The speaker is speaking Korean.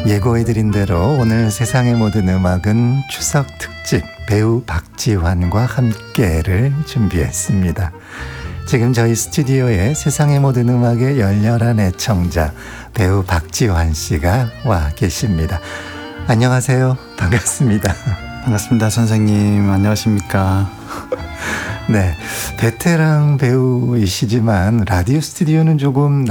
예고해드린 대로 오늘 세상의 모든 음악은 추석 특집 배우 박지환과 함께를 준비했습니다. 지금 저희 스튜디오에 세상의 모든 음악의 열렬한 애청자 배우 박지환 씨가 와 계십니다. 안녕하세요. 반갑습니다. 반갑습니다. 선생님. 안녕하십니까. 네, 베테랑 배우이시지만 라디오 스튜디오는 조금